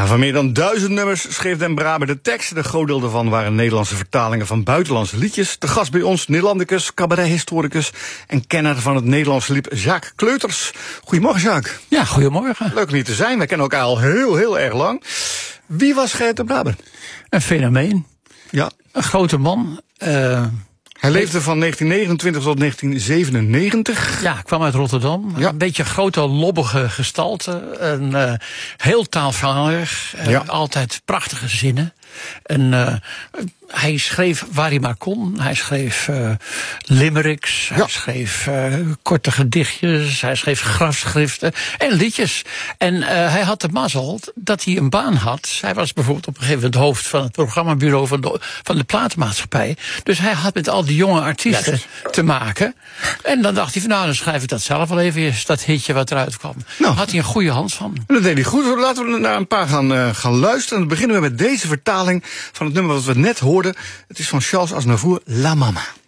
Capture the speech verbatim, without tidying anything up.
Ja, van meer dan duizend nummers schreef Den Braber de teksten. De groot deel daarvan waren Nederlandse vertalingen van buitenlandse liedjes. De gast bij ons, Nederlandicus, cabarethistoricus en kenner van het Nederlandse lied, Jacques Kleuters. Goedemorgen, Jacques. Ja, goedemorgen. Leuk om hier te zijn. Wij kennen elkaar al heel, heel erg lang. Wie was Gerrit Den Braber? Een fenomeen. Ja. Een grote man. Uh, Hij leefde van negentien negenentwintig tot negentien zevenennegentig. Ja, kwam uit Rotterdam. Ja. Een beetje grote, lobbige gestalte. Een, uh, heel taalvaardig. Uh, ja. Altijd prachtige zinnen. En uh, hij schreef waar hij maar kon. Hij schreef uh, limericks. Hij ja. schreef uh, korte gedichtjes. Hij schreef grafschriften en liedjes. En uh, hij had de mazzel dat hij een baan had. Hij was bijvoorbeeld op een gegeven moment hoofd van het programmabureau van de, van de platenmaatschappij. Dus hij had met al die jonge artiesten ja, te maken. En dan dacht hij van nou, dan schrijf ik dat zelf wel even eens. Dat hitje wat eruit kwam. Nou, had hij een goede hand van. Dat deed hij goed. Laten we naar een paar gaan, uh, gaan luisteren. Dan beginnen we met deze vertaling van het nummer wat we net hoorden. Het is van Charles Aznavour, La Mama.